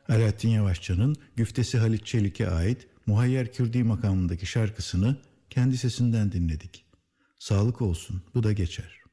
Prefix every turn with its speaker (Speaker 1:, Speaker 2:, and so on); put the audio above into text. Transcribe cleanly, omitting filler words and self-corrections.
Speaker 1: Alaaddin Yavaşçı'nın güftesi Halit Çelik'e ait Muhayyer Kürdi makamındaki şarkısını kendi sesinden dinledik. Sağlık olsun, bu da geçer.